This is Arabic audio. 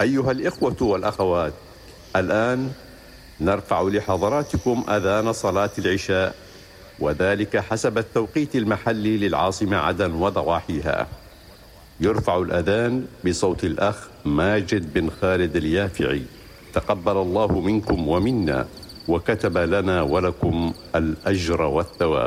أيها الإخوة والأخوات، الآن نرفع لحضراتكم أذان صلاة العشاء، وذلك حسب التوقيت المحلي للعاصمة عدن وضواحيها. يرفع الأذان بصوت الأخ ماجد بن خالد اليافعي، تقبل الله منكم ومنا، وكتب لنا ولكم الأجر والثواب.